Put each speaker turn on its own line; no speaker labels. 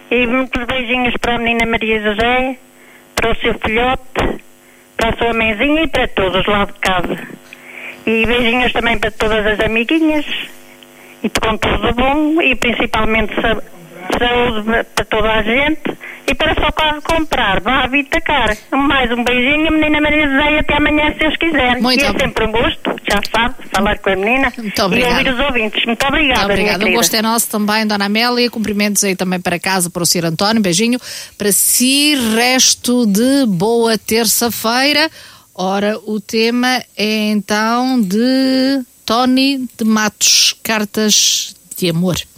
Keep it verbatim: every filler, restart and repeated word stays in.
E muitos beijinhos para a menina Maria José, para o seu filhote, para a sua mãezinha e para todos lá de casa. E beijinhos também para todas as amiguinhas, e com tudo bom, e principalmente saúde para toda a gente, e para só quase comprar, vá a Vitacar. Mais um beijinho, menina Maria José, e até amanhã, se Deus quiser.
Muito
e é
ob...
sempre um gosto, já sabe, falar com a menina.
Muito obrigada.
E ouvir os ouvintes. Muito obrigada,
Muito obrigada.
minha
O gosto é nosso também, Dona Amélia. Cumprimentos aí também para casa, para o senhor António. Beijinho para si, resto de boa terça-feira. Ora, o tema é então de Tony de Matos, Cartas de Amor.